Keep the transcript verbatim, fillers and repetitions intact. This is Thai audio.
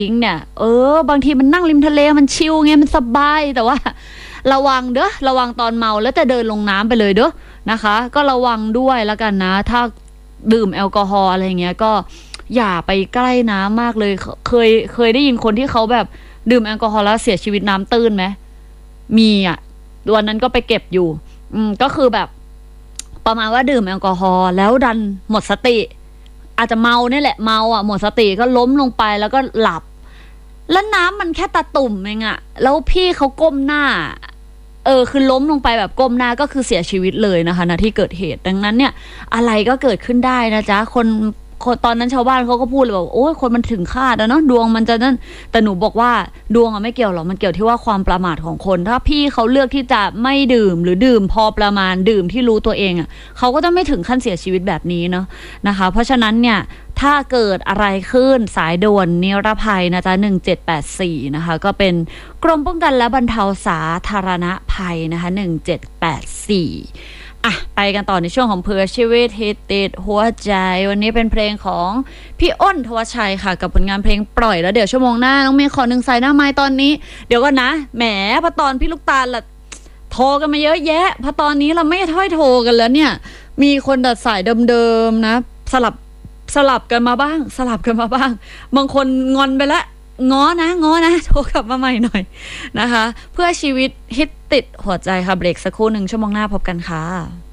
ริงเนี่ยเออบางทีมันนั่งริมทะเลมันชิลไงมันสบายแต่ว่าระวังเด้อระวังตอนเมาแล้วจะเดินลงน้ำไปเลยเด้อนะคะ ก็ระวังด้วยแล้วกันนะถ้าดื่มแอลกอฮอล์อะไรเงี้ยก็อย่าไปใกล้น้ำมากเลยเคยเคยได้ยินคนที่เขาแบบดื่มแอลกอฮอล์แล้วเสียชีวิตน้ำตื้นไหมมีอ่ะวันนั้นก็ไปเก็บอยู่อืมก็คือแบบประมาณว่าดื่มแอลกอฮอล์แล้วดันหมดสติอาจจะเมาเนี่ยแหละเมาอ่ะหมดสติก็ล้มลงไปแล้วก็หลับแล้วน้ำมันแค่ตาตุ่มเองอะแล้วพี่เขาก้มหน้าเออคือล้มลงไปแบบก้มหน้าก็คือเสียชีวิตเลยนะคะณที่เกิดเหตุดังนั้นเนี่ยอะไรก็เกิดขึ้นได้นะจ๊ะคนคนตอนนั้นชาวบ้านเขาก็พูดเลยบอกโอ้ยคนมันถึงคาดแล้วเนาะดวงมันจะนั่นแต่หนูบอกว่าดวงอะไม่เกี่ยวหรอกมันเกี่ยวที่ว่าความประมาทของคนถ้าพี่เขาเลือกที่จะไม่ดื่มหรือดื่มพอประมาณดื่มที่รู้ตัวเองอะเขาก็จะไม่ถึงขั้นเสียชีวิตแบบนี้เนาะนะคะเพราะฉะนั้นเนี่ยถ้าเกิดอะไรขึ้นสายด่วนนิรภัยนะจ๊ะหนึ่งเจ็ดแปดสี่นะคะก็เป็นกรมป้องกันและบรรเทาสาธารณภัยนะคะหนึ่งเจ็ดแปดสี่อ่ะไปกันต่อในช่วงของเพื่อชีวิตฮิตติดหัวใจวันนี้เป็นเพลงของพี่อ้นทวชชัยค่ะกับผลงานเพลงปล่อยแล้วเดี๋ยวชั่วโมงหน้าน้องเมย์ขอหนึ่งสายหน้าไม้ตอนนี้เดี๋ยวก่อนนะแหมพอตอนพี่ลูกตาลละโทรกันมาเยอะแยะพอตอนนี้เราไม่ถ้อยโทรกันแล้วเนี่ยมีคนดัดสายเดิมๆนะสลับสลับกันมาบ้างสลับกันมาบ้างบางคนงอนไปละง้อนะง้อนะโทรกลับมาใหม่หน่อยนะคะเพื่อชีวิตฮิตติดหัวใจค่ะเบรกสักครู่หนึ่งชั่วโมงหน้าพบกันค่ะ